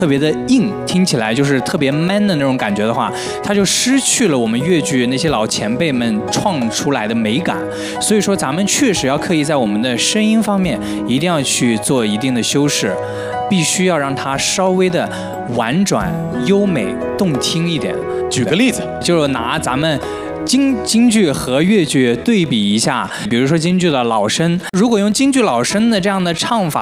特别的硬，听起来就是特别 man 的那种感觉的话，它就失去了我们粤剧那些老前辈们创出来的美感。所以说，咱们确实要刻意在我们的声音方面一定要去做一定的修饰，必须要让它稍微的婉转、优美、动听一点。 举个例子， 就拿咱们京剧和粤剧对比一下，比如说京剧的老生，如果用京剧老生的这样的唱法